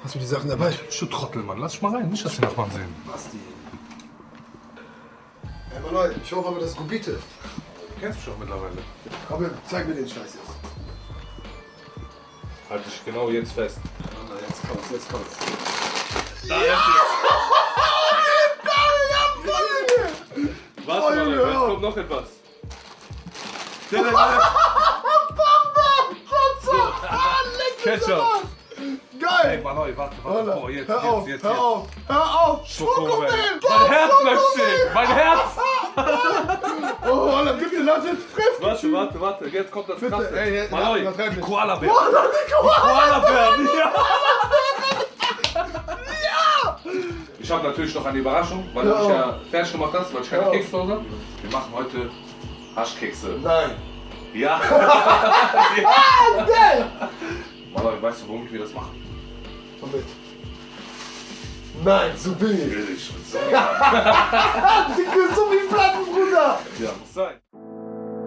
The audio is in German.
Hast du die Sachen dabei? Du Trottel, Mann. Lass dich mal rein. Nicht, dass die Nachbarn sehen. Basti. Hey, Mann, ich hoffe aber, das ist Gubite. Du kennst mich doch mittlerweile. Komm, zeig mir den Scheiß jetzt. Halt dich genau jetzt fest. Na, jetzt kommt's. Da ist es. Warte mal, jetzt kommt noch etwas. Ketchup. Geil! Ey, Mann, warte. Boah, jetzt. Hör auf! Schokomel. Mein Herz bleibt stehen. Mein Herz. Oh, dann bitte, lass jetzt frisch. Warte. Jetzt kommt das Bitte, Krasse. ey, Mann, übertreib die nicht. Koala-Bär. Oh, Koala-Bär. Ja. Ich habe natürlich noch eine Überraschung, weil du mich ja fertig gemacht hast, weil ich keine Kekse zu Hause habe. Wir machen heute Haschkekse. Nein. Ja. Geil! Mann, weißt du, womit wir das machen? Womit? Nein, so billig. Billig. So